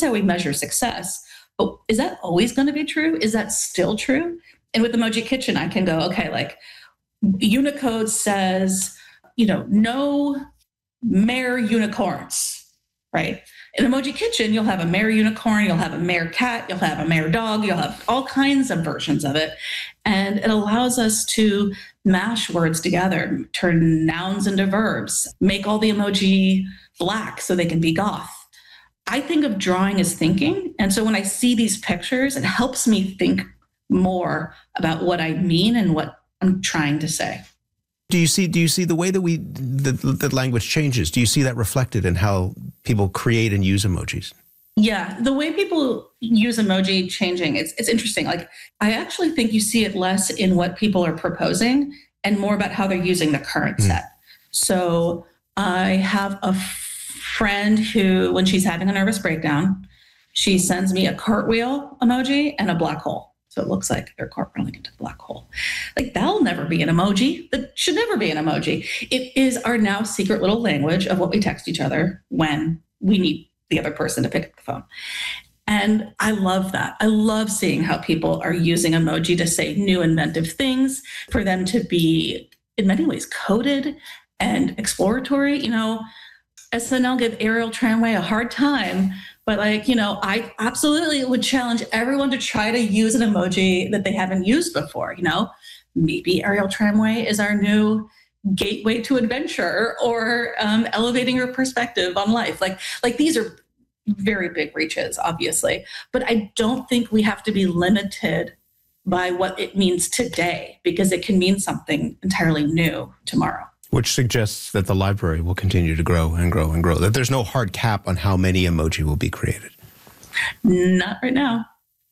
is how we measure success. But is that always going to be true? Is that still true? And with Emoji Kitchen, I can go, okay, like Unicode says, no mare unicorns, right? In Emoji Kitchen, you'll have a mare unicorn, you'll have a mare cat, you'll have a mare dog, you'll have all kinds of versions of it. And it allows us to mash words together, turn nouns into verbs, make all the emoji black so they can be goth. I think of drawing as thinking. And so when I see these pictures, it helps me think more about what I mean and what I'm trying to say. Do you see the way that the language changes? Do you see that reflected in how people create and use emojis? Yeah, the way people use emoji changing, it's interesting. Like, I actually think you see it less in what people are proposing and more about how they're using the current set. So I have a friend who, when she's having a nervous breakdown, she sends me a cartwheel emoji and a black hole. So it looks like they're cartwheeling into the black hole. Like, that'll never be an emoji. That should never be an emoji. It is our now secret little language of what we text each other when we need the other person to pick up the phone. And I love that. I love seeing how people are using emoji to say new inventive things, for them to be, in many ways, coded and exploratory. SNL gave Ariel Tramway a hard time, but I absolutely would challenge everyone to try to use an emoji that they haven't used before. Maybe Ariel Tramway is our new gateway to adventure, or elevating your perspective on life. Like these are very big reaches, obviously, but I don't think we have to be limited by what it means today, because it can mean something entirely new tomorrow. Which suggests that the library will continue to grow and grow and grow, that there's no hard cap on how many emoji will be created. Not right now.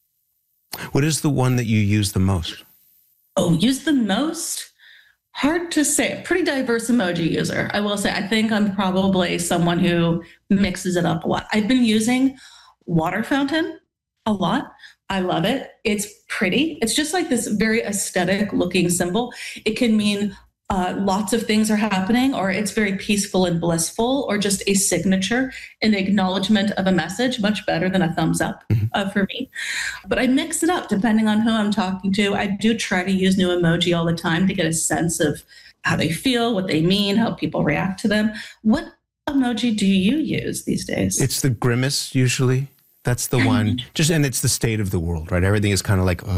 What is the one that you use the most? Oh, use the most? Hard to say. Pretty diverse emoji user, I will say. I think I'm probably someone who mixes it up a lot. I've been using water fountain a lot. I love it. It's pretty. It's just like this very aesthetic looking symbol. It can mean lots of things are happening, or it's very peaceful and blissful, or just a signature, an acknowledgement of a message, much better than a thumbs up for me. But I mix it up depending on who I'm talking to. I do try to use new emoji all the time to get a sense of how they feel, what they mean, how people react to them. What emoji do you use these days? It's the grimace, usually. That's the one. And it's the state of the world, right? Everything is kind of like,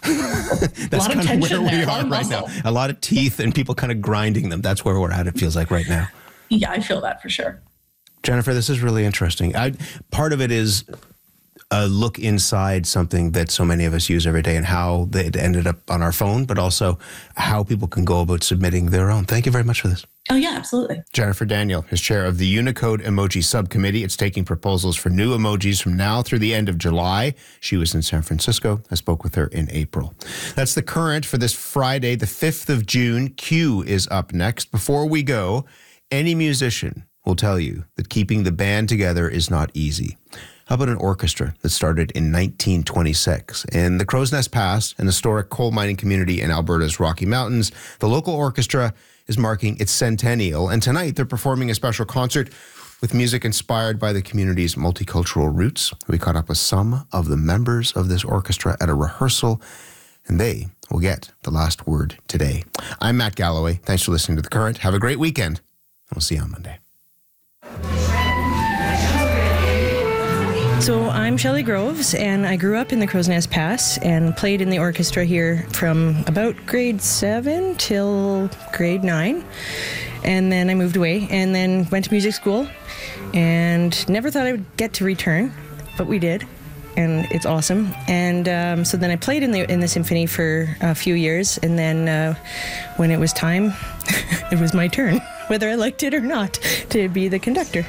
that's kind of where we are right now. A lot of teeth and people kind of grinding them. That's where we're at, it feels like right now. Yeah, I feel that for sure. Jennifer, this is really interesting. Part of it is a look inside something that so many of us use every day and how it ended up on our phone, but also how people can go about submitting their own. Thank you very much for this. Oh, yeah, absolutely. Jennifer Daniel is chair of the Unicode Emoji Subcommittee. It's taking proposals for new emojis from now through the end of July. She was in San Francisco. I spoke with her in April. That's the current for this Friday, the 5th of June. Q is up next. Before we go, any musician will tell you that keeping the band together is not easy. How about an orchestra that started in 1926? In the Crow's Nest Pass, an historic coal mining community in Alberta's Rocky Mountains, the local orchestra is marking its centennial, and tonight they're performing a special concert with music inspired by the community's multicultural roots. We caught up with some of the members of this orchestra at a rehearsal, and they will get the last word today. I'm Matt Galloway. Thanks for listening to The Current. Have a great weekend. We'll see you on Monday. So I'm Shelley Groves, and I grew up in the Crow's Nest Pass and played in the orchestra here from about grade 7 till grade 9. And then I moved away and then went to music school and never thought I would get to return, but we did. And it's awesome. And so then I played in the symphony for a few years, and then when it was time, it was my turn, whether I liked it or not, to be the conductor.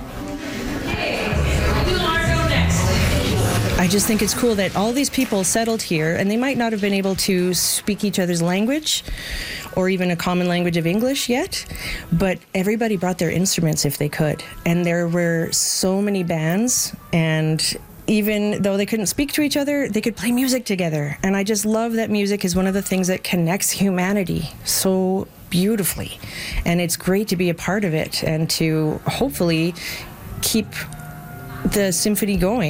I just think it's cool that all these people settled here, and they might not have been able to speak each other's language or even a common language of English yet, but everybody brought their instruments if they could. And there were so many bands, and even though they couldn't speak to each other, they could play music together. And I just love that music is one of the things that connects humanity so beautifully. And it's great to be a part of it and to hopefully keep the symphony going.